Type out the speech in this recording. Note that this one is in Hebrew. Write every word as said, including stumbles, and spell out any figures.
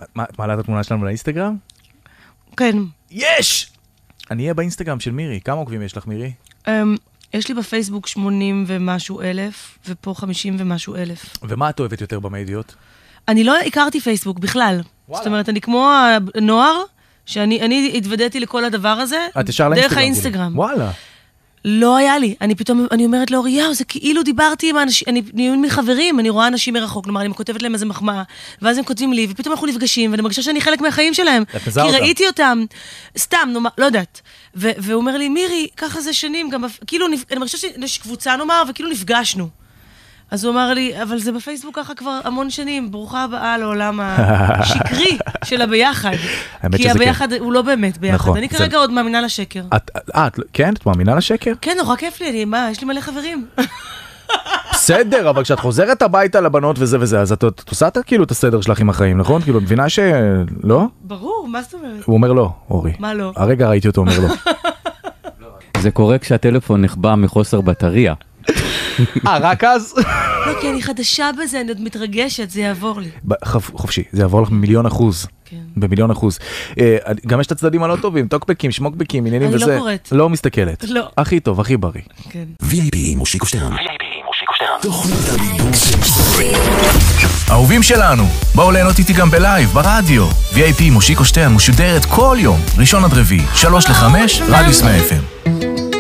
את מעלה את התמונה שלנו לאינסטגרם? כן. יש! אני אהיה באינסטגרם של מירי. כמה עוקבים יש לך, מירי? יש לי בפייסבוק שמונים ומשהו אלף, ופה חמישים ומשהו אלף. ומה את אוהבת יותר במדיות? אני לא הכרתי פייסבוק בכלל. זאת אומרת, אני כמו הנוער, שאני התוודעתי לכל הדבר הזה, דרך האינסטגרם. וואלה. לא היה לי. אני פתאום, אני אומרת לאורי, יאו, זה כאילו דיברתי עם אנשים, אני נהיו מחברים, אני רואה אנשים מרחוק, כלומר, אני כותבת להם איזה מחמאה, ואז הם כותבים לי, ופתאום אנחנו נפגשים, ואני מרגישה שאני חלק מהחיים שלהם. כי ראיתי אותם, סתם, נאמר, לא יודעת. והוא אומר לי, מירי, ככה זה שנים, גם, כאילו, אני מרגישה שיש קבוצה, נאמר, וכאילו נפגשנו. אז הוא אמר לי, אבל זה בפייסבוק ככה כבר המון שנים, ברוכה הבאה לעולם השקרי של הביחד. כי הביחד הוא לא באמת ביחד. אני כרגע עוד מאמינה לשקר. כן? את מאמינה לשקר? כן, נורא כיף לי, מה, יש לי מלא חברים. בסדר, אבל כשאת חוזרת הביתה לבנות וזה וזה, אז את עושה כאילו את הסדר שלך עם החיים, נכון? כאילו, מבינה שלא? ברור, מה זאת אומרת? הוא אומר לא, אורי. מה לא? הרגע ראיתי אותו אומר לא. זה קורה כשהטלפון נחבא מחוסר בטריה. אה, רק אז? לא, כי אני חדשה בזה, אני עוד מתרגשת, זה יעבור לי. חופשי, זה יעבור לך במיליון אחוז. כן. במיליון אחוז. גם יש את הצדדים הלא טובים, טוקבקים, שמוקבקים, עניינים וזה. אני לא קוראת. לא מסתכלת. לא. הכי טוב, הכי בריא. כן. וי איי פי מושיקו שטרן. וי איי פי מושיקו שטרן. תוכנית הבידור של שטרן. אהובים שלנו, בואו ליהנות איתי גם בלייב, ברדיו. וי איי פי מושיקו שטרן משודרת כל יום, ראשון עד רביעי, שלוש לחמש, רדיוס מאה אף אם.